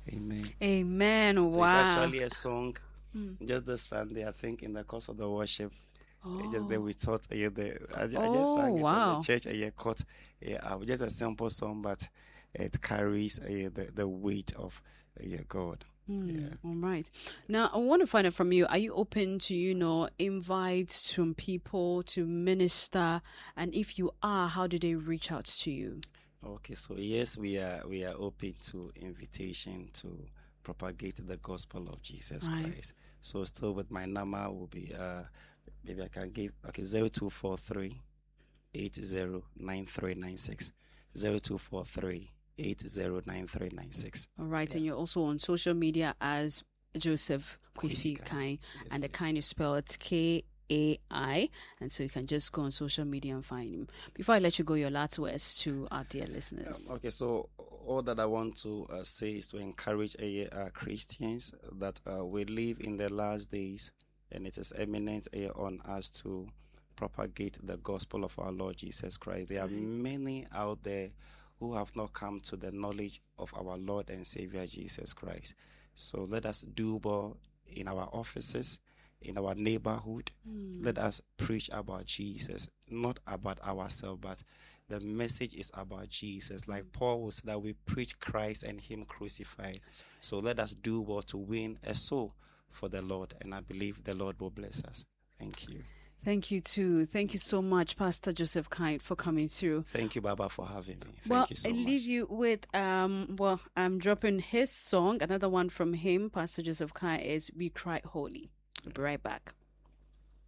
Amen. Amen. So Wow. it's actually a song. Just this Sunday, I think, in the course of the worship. Just there we taught I just sang it wow. in the church. Caught just a simple song, but it carries the weight of God. All right. Now, I want to find out from you. Are you open to, invites from people to minister? And if you are, how do they reach out to you? Okay, so yes, we are open to invitation to propagate the gospel of Jesus Christ. So still with my number will be maybe I can give 0243 809396 0243 809396. All right, and you're also on social media as Joseph Kwesi Kain, and the Kain is spelled Kai, and so you can just go on social media and find him. Before I let you go, your last words to our dear listeners. Okay, so all that I want to say is to encourage Christians that we live in the last days, and it is eminent on us to propagate the gospel of our Lord Jesus Christ. There are many out there who have not come to the knowledge of our Lord and Savior Jesus Christ. So let us do more in our offices, in our neighborhood. Let us preach about Jesus, not about ourselves, but the message is about Jesus. Like Paul was that we preach Christ and Him crucified. So let us do well to win a soul for the Lord, and I believe the Lord will bless us. Thank you. Thank you too. Thank you so much, Pastor Joseph Kain, for coming through. Thank you, Baba, for having me. Thank you so much. I leave you with I'm dropping his song. Another one from him, Pastor Joseph Kain, is "We Cry Holy." I'll be right back.